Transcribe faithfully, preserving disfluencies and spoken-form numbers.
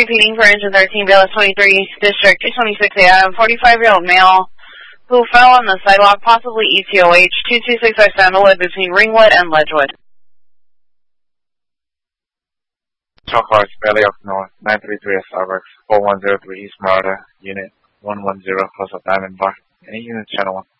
repeating for engine thirteen, B L S twenty-three, District two twenty-six A I, forty-five-year-old male who fell on the sidewalk, possibly E T O H, two two six five Sandalwood between Ringwood and Ledgewood. Chalkars, belly up north, nine three three Starbucks, four one zero three East Marauder, unit one one zero, close up Diamond Bar. Any unit channel one.